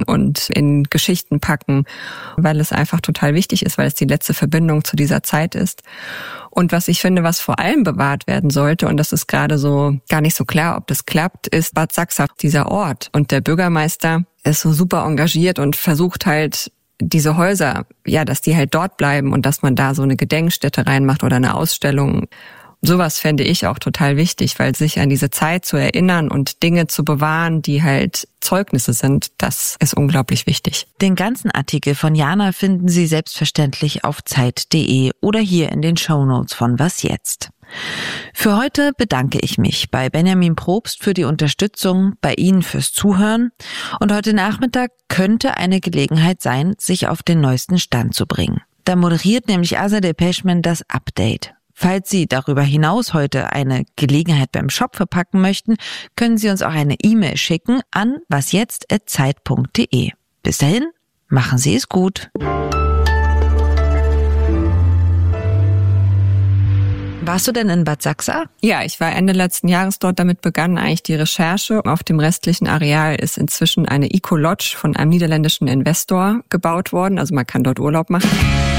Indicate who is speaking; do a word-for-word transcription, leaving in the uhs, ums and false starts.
Speaker 1: und in Geschichten packen, weil es einfach total wichtig ist, weil es die letzte Verbindung zu dieser Zeit ist. Und was ich finde, was vor allem bewahrt werden sollte, und das ist gerade so gar nicht so klar, ob das klappt, ist Bad Sachsa, dieser Ort. Und der Bürgermeister ist so super engagiert und versucht halt, diese Häuser, ja, dass die halt dort bleiben und dass man da so eine Gedenkstätte reinmacht oder eine Ausstellung. Sowas fände ich auch total wichtig, weil sich an diese Zeit zu erinnern und Dinge zu bewahren, die halt Zeugnisse sind, das ist unglaublich wichtig.
Speaker 2: Den ganzen Artikel von Jana finden Sie selbstverständlich auf zeit punkt de oder hier in den Shownotes von Was Jetzt. Für heute bedanke ich mich bei Benjamin Probst für die Unterstützung, bei Ihnen fürs Zuhören. Und heute Nachmittag könnte eine Gelegenheit sein, sich auf den neuesten Stand zu bringen. Da moderiert nämlich Azadeh Peschman das Update. Falls Sie darüber hinaus heute eine Gelegenheit beim Shop verpacken möchten, können Sie uns auch eine E-Mail schicken an wasjetzt at zeit punkt de. Bis dahin, machen Sie es gut. Warst du denn in Bad Sachsa?
Speaker 1: Ja, ich war Ende letzten Jahres dort. Damit begann eigentlich die Recherche. Auf dem restlichen Areal ist inzwischen eine Eco-Lodge von einem niederländischen Investor gebaut worden. Also man kann dort Urlaub machen.